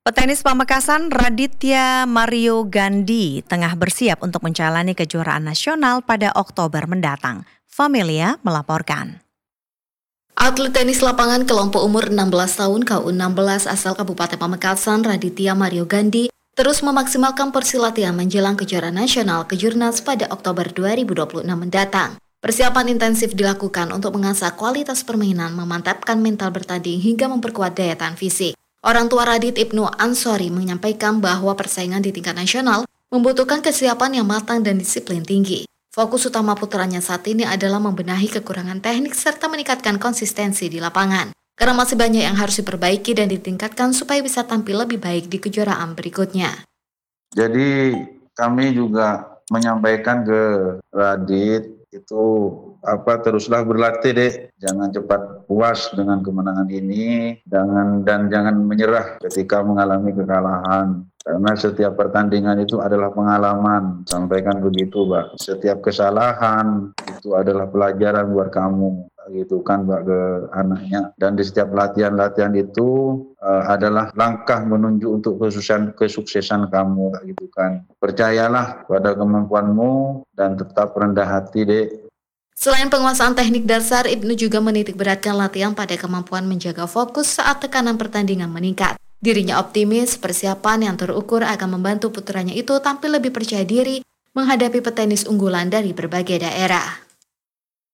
Petenis Pamekasan Raditya Mario Gandhi tengah bersiap untuk menjalani kejuaraan nasional pada Oktober mendatang. Familia melaporkan. Atlet tenis lapangan kelompok umur 16 tahun KU16 asal Kabupaten Pamekasan Raditya Mario Gandhi terus memaksimalkan porsi latihan menjelang kejuaraan nasional Kejurnas pada Oktober 2026 mendatang. Persiapan intensif dilakukan untuk mengasah kualitas permainan, memantapkan mental bertanding hingga memperkuat daya tahan fisik. Orang tua Radit, Ibnu Ansori, menyampaikan bahwa persaingan di tingkat nasional membutuhkan kesiapan yang matang dan disiplin tinggi. Fokus utama putranya saat ini adalah membenahi kekurangan teknik serta meningkatkan konsistensi di lapangan. Karena masih banyak yang harus diperbaiki dan ditingkatkan supaya bisa tampil lebih baik di kejuaraan berikutnya. Jadi kami juga menyampaikan ke Radit itu teruslah berlatih deh, jangan cepat puas dengan kemenangan ini, jangan menyerah ketika mengalami kekalahan. Karena setiap pertandingan itu adalah pengalaman, sampaikan begitu, Mbak. Setiap kesalahan itu adalah pelajaran buat kamu, gitu kan, Mbak, ke anaknya. Dan di setiap latihan-latihan itu adalah langkah menuju untuk kesuksesan kamu, gitu kan. Percayalah pada kemampuanmu dan tetap rendah hati, Dek. Selain penguasaan teknik dasar, Ibnu juga menitik beratkan latihan pada kemampuan menjaga fokus saat tekanan pertandingan meningkat. Dirinya optimis persiapan yang terukur akan membantu putranya itu tampil lebih percaya diri menghadapi petenis unggulan dari berbagai daerah.